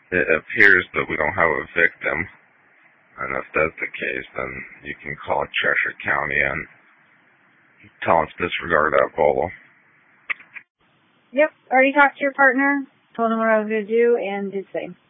It appears that we don't have a victim, and if that's the case, then you can call Cheshire County and tell them to disregard that bolo. Yep, already talked to your partner, told him what I was going to do, and did the same.